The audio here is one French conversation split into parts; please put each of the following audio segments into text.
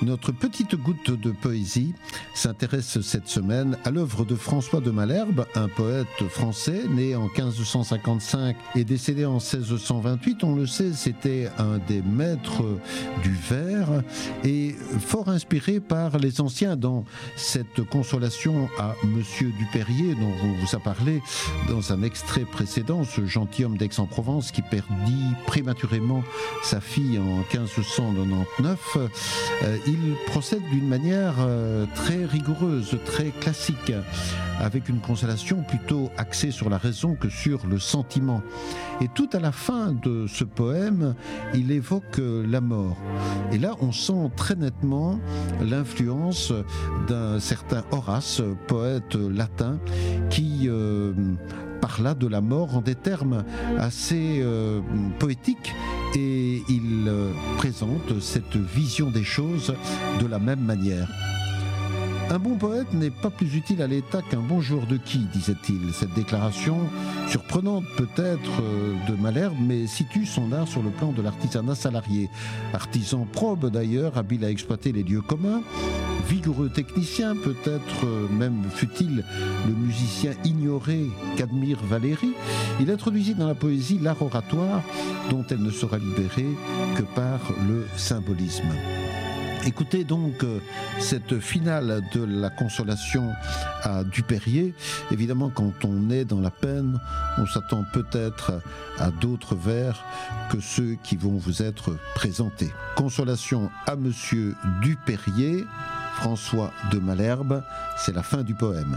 Notre petite goutte de poésie s'intéresse cette semaine à l'œuvre de François de Malherbe, un poète français né en 1555 et décédé en 1628. On le sait, c'était un des maîtres du vers et fort inspiré par les anciens dans cette consolation à Monsieur Dupérier dont on vous a parlé dans un extrait précédent, ce gentilhomme d'Aix-en-Provence qui perdit prématurément sa fille en 1599. Il procède d'une manière très rigoureuse, très classique, avec une consolation plutôt axée sur la raison que sur le sentiment. Et tout à la fin de ce poème, il évoque la mort. Et là, on sent très nettement l'influence d'un certain Horace, poète latin, qui parla de la mort en des termes assez poétiques. Et il présente cette vision des choses de la même manière. Un bon poète n'est pas plus utile à l'État qu'un bon joueur de quilles, disait-il. Cette déclaration, surprenante peut-être de Malherbe, mais situe son art sur le plan de l'artisanat salarié. Artisan probe d'ailleurs, habile à exploiter les lieux communs, vigoureux technicien, peut-être même fut-il le musicien ignoré qu'admire Valéry, il introduisit dans la poésie l'art oratoire dont elle ne sera libérée que par le symbolisme. Écoutez donc cette finale de la consolation à Dupérier. Évidemment, quand on est dans la peine, on s'attend peut-être à d'autres vers que ceux qui vont vous être présentés. Consolation à Monsieur Dupérier, François de Malherbe, c'est la fin du poème.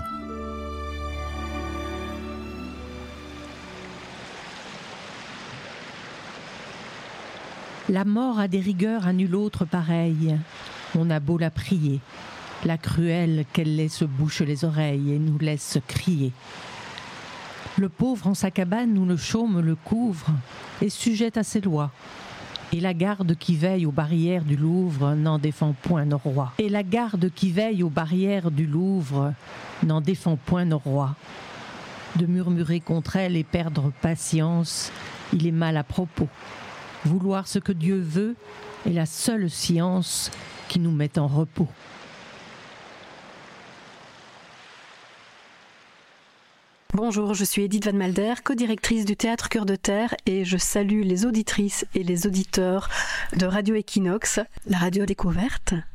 La mort a des rigueurs à nul autre pareille. On a beau la prier, la cruelle qu'elle laisse bouche les oreilles et nous laisse crier. Le pauvre en sa cabane où le chaume le couvre est sujet à ses lois. Et la garde qui veille aux barrières du Louvre n'en défend point nos rois. Et la garde qui veille aux barrières du Louvre n'en défend point nos rois. De murmurer contre elle et perdre patience, il est mal à propos. Vouloir ce que Dieu veut est la seule science qui nous met en repos. Bonjour, je suis Edith Van Malder, co-directrice du Théâtre Cœur de Terre et je salue les auditrices et les auditeurs de Radio Equinox, la radio découverte.